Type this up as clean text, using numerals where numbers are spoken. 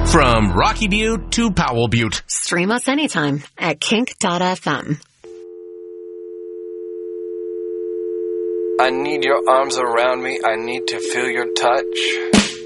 From Rocky Butte to Powell Butte. Stream us anytime at kink.fm. I need your arms around me. I need to feel your touch.